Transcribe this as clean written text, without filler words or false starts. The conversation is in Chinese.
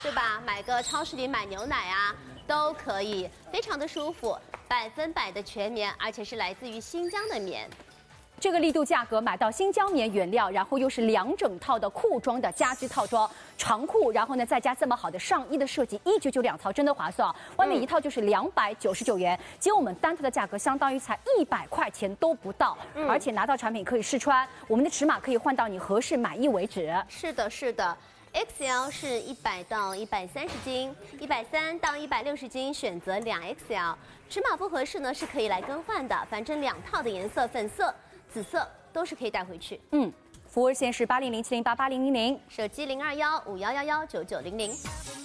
对吧？买个超市里买牛奶啊，都可以，非常的舒服，100%的全棉，而且是来自于新疆的棉。 这个力度价格买到新疆棉原料，然后又是2整套的裤装的家居套装，长裤，然后呢再加这么好的上衣的设计，1992套，真的划算啊！外面一套就是299元，结果我们单套的价格相当于才100块钱都不到，而且拿到产品可以试穿，我们的尺码可以换到你合适满意为止。 是的，是的。 XL 是100到130斤，130到160斤选择2XL， 尺码不合适呢是可以来更换的，反正2套的颜色，粉色、紫色都是可以带回去。 服务热线是8007088000， 手机0215111990。